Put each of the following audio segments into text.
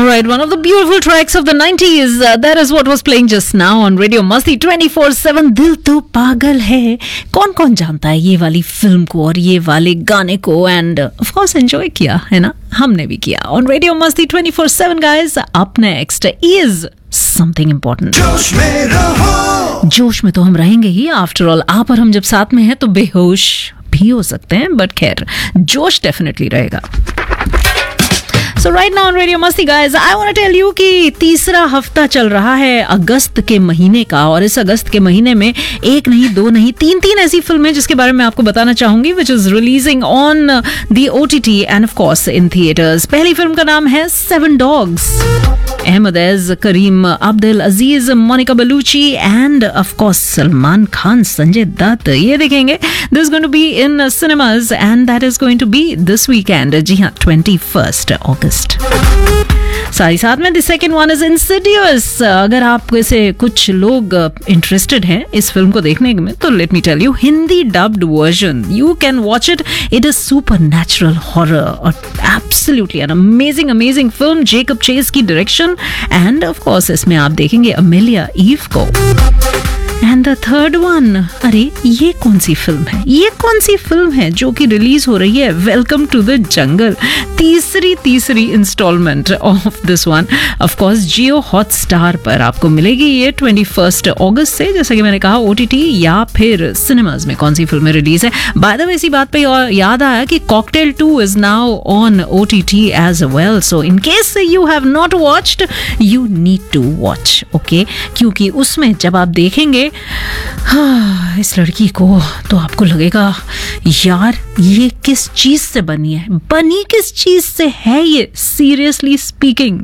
Alright, one of the beautiful tracks of the 90s. That is what was playing just now on Radio Masti 24/7. दिल तो पागल है. कौन जानता है ये वाली फिल्म को और ये वाले गाने को, and of course enjoy किया है ना, हमने भी किया on Radio Masti 24/7 guys. Up next is something important. जोश में रहो. जोश में तो हम रहेंगे ही, आफ्टर ऑल आप और हम जब साथ में हैं तो बेहोश भी हो सकते हैं, बट खैर जोश डेफिनेटली रहेगा. So right now on Radio Masti guys, I want to tell you कि तीसरा हफ्ता चल रहा है अगस्त के महीने का, और इस अगस्त के महीने में एक नहीं, दो नहीं, तीन ऐसी फिल्में जिसके बारे में आपको बताना चाहूंगी, which is releasing on the OTT and of course in theaters. पहली फिल्म का नाम है Seven Dogs. Ahmed Ez, Kareem Abdul Aziz, Monica Bellucci and of course Salman Khan, Sanjay Dutt ये देखेंगे. This is going to be in cinemas and that is going to be this weekend. जी हाँ, 21st August. सारी साथ में the second one is Insidious. अगर आप से कुछ लोग इंटरेस्टेड हैं इस फिल्म को देखने में तो let me tell you, Hindi dubbed version, you can watch it. It is supernatural horror or absolutely an amazing film. Jacob Chase की direction and of course इसमें आप देखेंगे Amelia Eve को. एंड द थर्ड वन, अरे ये कौन सी film है जो कि रिलीज हो रही है? वेलकम टू द जंगल, तीसरी instalment of this one. Of course Jio Hotstar पर आपको मिलेगी ये 21 अगस्त से, जैसा कि मैंने कहा ओटीटी या फिर सिनेमाज में कौन सी फिल्में रिलीज है. बाय द वे इसी बात पे याद आया कि cocktail 2 is now on OTT as well, so in case you have not watched you need to watch, okay, क्योंकि उसमें जब आप देखेंगे इस लड़की को तो आपको लगेगा यार ये किस चीज से बनी किस चीज से है ये, सीरियसली स्पीकिंग.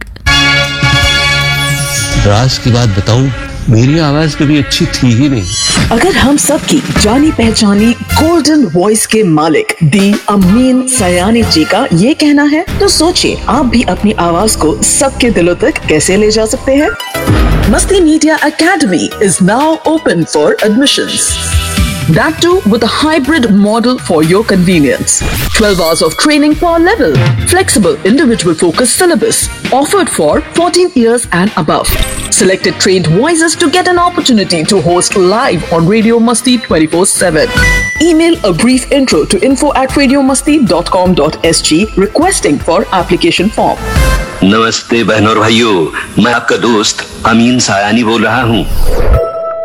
राज की बात बताऊं, मेरी आवाज कभी अच्छी थी ही नहीं. अगर हम सब की जानी पहचानी गोल्डन वॉइस के मालिक दी अमीन सयानी जी का ये कहना है, तो सोचिए आप भी अपनी आवाज को सबके दिलों तक कैसे ले जा सकते हैं. Masti Media Academy is now open for admissions. That too with a hybrid model for your convenience. 12 hours of training per level. Flexible individual focused syllabus. Offered for 14 years and above. Selected trained voices to get an opportunity to host live on Radio Masti 24/7. Email a brief intro to info@radiomasti.com.sg requesting for application form. नमस्ते बहनों और भाइयों, मैं आपका दोस्त अमीन सायानी बोल रहा हूँ.